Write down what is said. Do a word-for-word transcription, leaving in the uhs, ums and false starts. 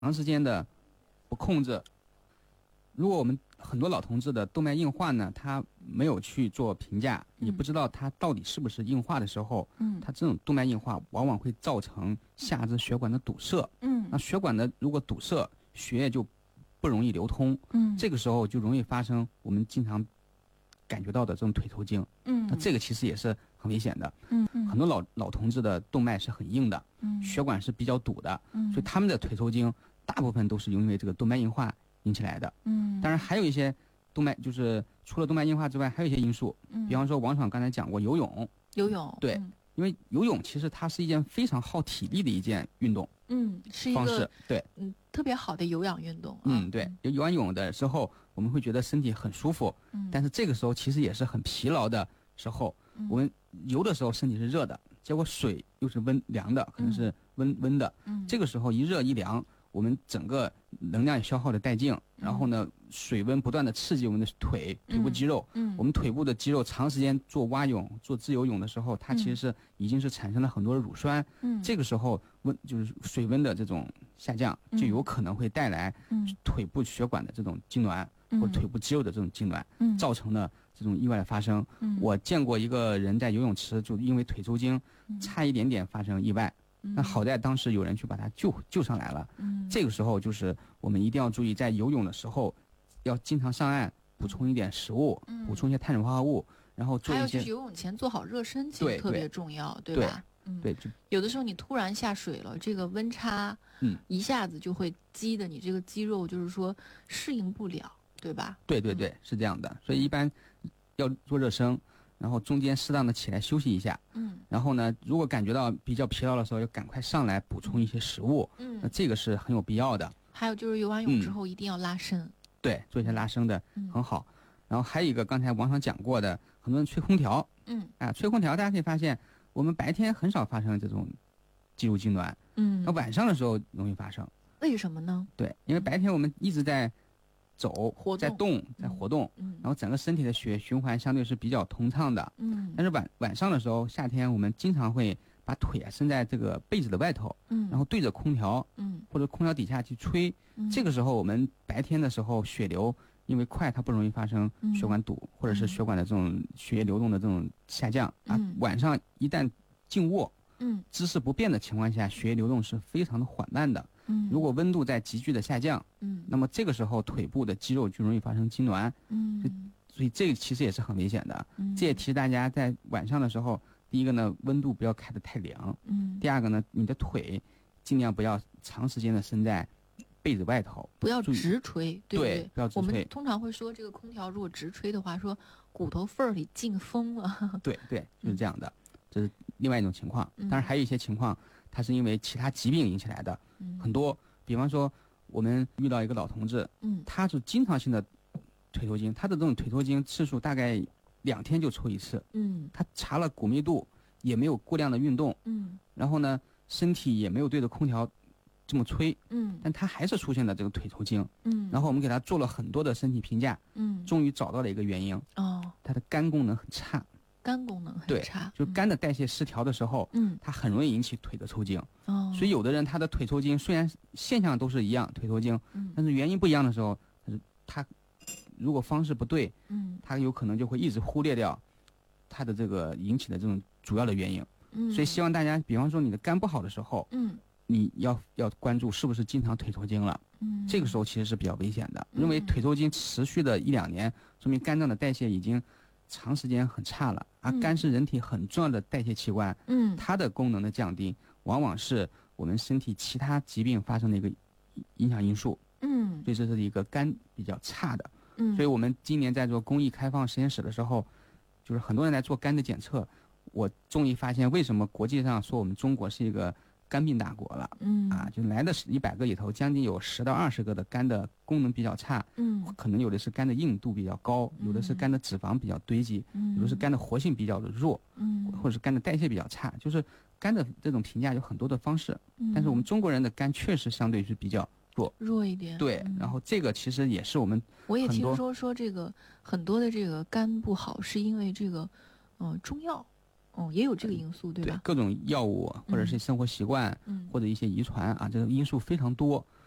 长时间的不控制，如果我们很多老同志的动脉硬化呢，他没有去做评价， 嗯、 也不知道他到底是不是硬化的时候， 嗯， 他这种动脉硬化往往会造成下肢血管的堵塞， 嗯， 那血管的如果堵塞，血液就不容易流通， 嗯， 这个时候就容易发生我们经常感觉到的这种腿抽筋， 嗯， 那这个其实也是很危险的， 嗯嗯， 很多老老同志的动脉是很硬的， 嗯， 血管是比较堵的， 嗯， 所以他们的腿抽筋大部分都是因为这个动脉硬化引起来的， 嗯， 当然还有一些动脉就是除了动脉硬化之外，还有一些因素， 嗯， 比方说王爽刚才讲过游泳， 游泳， 对， 嗯、 因为游泳其实它是一件非常耗体力的一件运动， 嗯，是一方式个对， 嗯特别好的有氧运动，啊、 嗯，对，游完泳的时候我们会觉得身体很舒服， 嗯， 但是这个时候其实也是很疲劳的时候， 嗯、 我们游的时候身体是热的，结果水又是温凉的，可能是温温的， 嗯， 这个时候一热一凉，我们整个能量也消耗的殆尽，然后呢，水温不断的刺激我们的腿腿部肌肉， 嗯， 我们腿部的肌肉长时间做蛙泳、做自由泳的时候，它其实是已经是产生了很多的乳酸， 嗯， 这个时候温就是水温的这种下降，就有可能会带来腿部血管的这种痉挛，或者腿部肌肉的这种痉挛， 嗯， 造成了这种意外的发生。 嗯， 我见过一个人在游泳池就因为腿抽筋，差一点点发生意外。那好在当时有人去把他救救上来了。嗯，这个时候就是我们一定要注意，在游泳的时候要经常上岸，补充一点食物，嗯、补充一些碳水化合物，然后做一些。 还有就是游泳前做好热身，其实特别重要， 对吧？ 嗯，对， 有的时候你突然下水了，这个温差， 嗯， 一下子就会激的你这个肌肉就是说适应不了，对吧？ 对对对，嗯、是这样的，所以一般要做热身。然后中间适当的起来休息一下， 嗯， 然后呢，如果感觉到比较疲劳的时候，要赶快上来补充一些食物， 嗯， 那这个是很有必要的。 还有就是游完泳之后一定要拉伸， 嗯、对，做一些拉伸的，很好。嗯、然后还有一个刚才王爽讲过的，很多人吹空调， 嗯， 啊，吹空调大家可以发现，我们白天很少发生这种肌肉痉挛， 嗯， 那晚上的时候容易发生， 为什么呢？ 对，因为白天我们一直在走，在动，在活动， 嗯， 然后整个身体的血循环相对是比较通畅的， 嗯， 但是晚晚上的时候，夏天我们经常会把腿啊伸在这个被子的外头， 嗯， 然后对着空调， 嗯， 或者空调底下去吹， 嗯， 这个时候我们白天的时候血流因为快，它不容易发生血管堵， 嗯、 或者是血管的这种血液流动的这种下降， 嗯、 啊，晚上一旦静卧， 嗯， 姿势不变的情况下，血液流动是非常的缓慢的。 嗯， 如果温度在急剧的下降， 嗯， 那么这个时候腿部的肌肉就容易发生痉挛， 嗯， 所以这个其实也是很危险的。 嗯， 这也提示大家在晚上的时候，第一个呢，温度不要开得太凉， 嗯， 第二个呢，你的腿尽量不要长时间的伸在被子外头， 不要直吹，对不对？不要直吹。 我们通常会说，这个空调如果直吹的话，说骨头缝儿里进风了。 对对，就是这样的，这是另外一种情况。 嗯、 当然还有一些情况，它是因为其他疾病引起来的， 嗯、 很多。比方说，我们遇到一个老同志， 嗯， 他是经常性的腿抽筋，他的这种腿抽筋次数大概两天就抽一次， 嗯， 他查了骨密度，也没有过量的运动， 嗯， 然后呢，身体也没有对着空调这么吹， 嗯， 但他还是出现了这个腿抽筋， 嗯， 然后我们给他做了很多的身体评价， 嗯， 终于找到了一个原因， 哦， 他的肝功能很差。 肝功能很差， 就肝的代谢失调的时候， 嗯， 它很容易引起腿的抽筋。 哦， 所以有的人他的腿抽筋虽然现象都是一样，腿抽筋， 嗯， 但是原因不一样的时候，他如果方式不对， 嗯， 他有可能就会一直忽略掉他的这个引起的这种主要的原因。 嗯， 所以希望大家，比方说你的肝不好的时候， 嗯， 你要要关注是不是经常腿抽筋了。 嗯， 这个时候其实是比较危险的， 嗯、 因为腿抽筋持续的一两年，说明肝脏的代谢已经长时间很差了，而肝是人体很重要的代谢器官， 嗯， 它的功能的降低，往往是我们身体其他疾病发生的一个影响因素， 嗯， 所以这是一个肝比较差的， 嗯， 所以我们今年在做公益开放实验室的时候，就是很多人来做肝的检测，我终于发现为什么国际上说我们中国是一个肝病大国了， 嗯， 啊，就来的一百个里头，将近有十到二十个的肝的功能比较差， 嗯， 可能有的是肝的硬度比较高，有的是肝的脂肪比较堆积， 嗯， 有的是肝的活性比较的弱， 嗯， 或者是肝的代谢比较差，就是肝的这种评价有很多的方式， 嗯， 但是我们中国人的肝确实相对是比较弱， 弱一点， 对， 嗯， 然后这个其实也是我们我也听说说这个很多的这个肝不好是因为这个，呃，中药。哦，也有这个因素，对吧？ 对，各种药物或者是生活习惯， 嗯， 或者一些遗传啊，这个因素非常多。